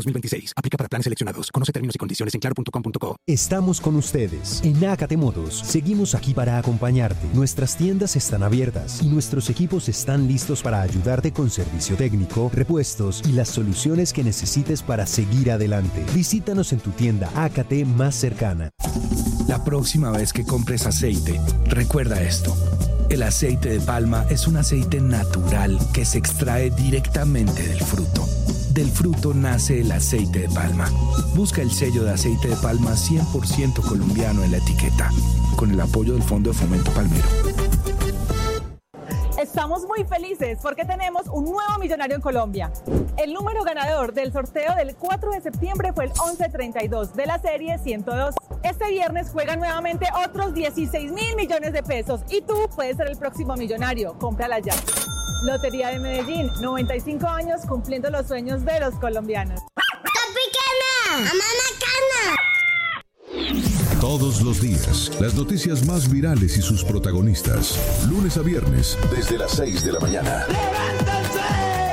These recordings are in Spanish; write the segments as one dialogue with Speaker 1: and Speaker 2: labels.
Speaker 1: 2026. Aplica para planes seleccionados. Conoce términos y condiciones en claro.com.co.
Speaker 2: Estamos con ustedes. En Ácate Motos, seguimos aquí para acompañarte. Nuestras tiendas están abiertas y nuestros equipos están listos para ayudarte con servicio técnico, repuestos y las soluciones que necesites para seguir adelante. Visítanos en tu tienda Ácate más cercana.
Speaker 3: La próxima vez que compres aceite, recuerda esto. El aceite de palma es un aceite natural que se extrae directamente del fruto. Del fruto nace el aceite de palma. Busca el sello de aceite de palma 100% colombiano en la etiqueta, con el apoyo del Fondo de Fomento Palmero.
Speaker 4: Estamos muy felices porque tenemos un nuevo millonario en Colombia. El número ganador del sorteo del 4 de septiembre fue el 1132 de la serie 102. Este viernes juegan nuevamente otros 16 mil millones de pesos y tú puedes ser el próximo millonario. Cómprala ya. Lotería de Medellín, 95 años cumpliendo los sueños de los colombianos.
Speaker 5: ¡Tropicana! ¡Mamá Cana!
Speaker 6: Todos los días, las noticias más virales y sus protagonistas. Lunes a viernes, desde las 6 de la mañana. ¡Levántense!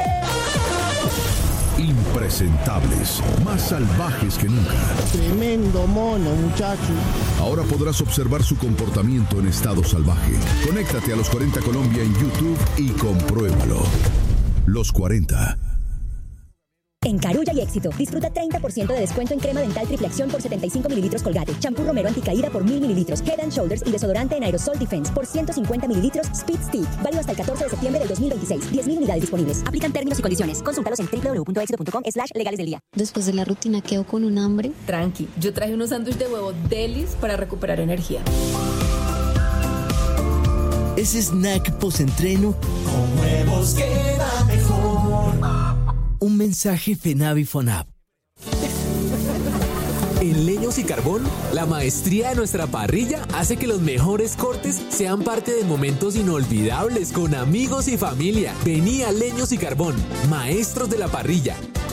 Speaker 6: Impresentables, más salvajes que nunca.
Speaker 7: Tremendo mono, muchacho.
Speaker 6: Ahora podrás observar su comportamiento en estado salvaje. Conéctate a Los 40 Colombia en YouTube y compruébalo. Los 40.
Speaker 8: En Carulla y Éxito, disfruta 30% de descuento en crema dental triple acción por 75 mililitros Colgate, champú Romero anticaída por 1000 mililitros, Head and Shoulders y desodorante en aerosol Defense por 150 mililitros Speed Stick, válido hasta el 14 de septiembre del 2026. 10.000 unidades disponibles. Aplican términos y condiciones. Consúltalos en www.éxito.com/legales del día.
Speaker 9: Después de la rutina quedo con un hambre.
Speaker 10: Tranqui, yo traje unos sándwiches de huevo Delis para recuperar energía.
Speaker 11: Ese snack post-entreno
Speaker 12: con huevos queda mejor.
Speaker 11: Un mensaje FENAVI FONAP.
Speaker 13: En Leños y Carbón, la maestría de nuestra parrilla hace que los mejores cortes sean parte de momentos inolvidables con amigos y familia. Vení a Leños y Carbón, maestros de la parrilla.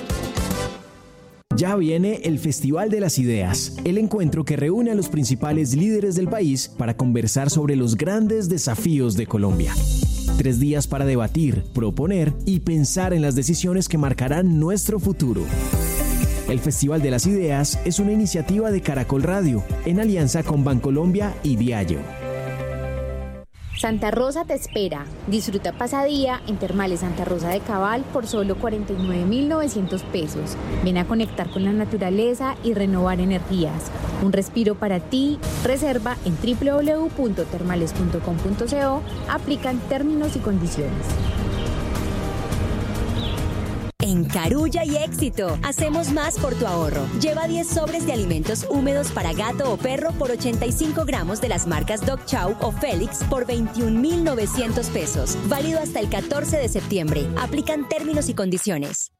Speaker 14: Ya viene el Festival de las Ideas, el encuentro que reúne a los principales líderes del país para conversar sobre los grandes desafíos de Colombia. 3 días para debatir, proponer y pensar en las decisiones que marcarán nuestro futuro. El Festival de las Ideas es una iniciativa de Caracol Radio, en alianza con Bancolombia y Diallo.
Speaker 15: Santa Rosa te espera. Disfruta pasadía en Termales Santa Rosa de Cabal por solo 49.900 pesos. Ven a conectar con la naturaleza y renovar energías. Un respiro para ti. Reserva en www.termales.com.co. Aplican términos y condiciones.
Speaker 8: En Carulla y Éxito, hacemos más por tu ahorro. Lleva 10 sobres de alimentos húmedos para gato o perro por 85 gramos de las marcas Dog Chow o Félix por 21.900 pesos. Válido hasta el 14 de septiembre. Aplican términos y condiciones.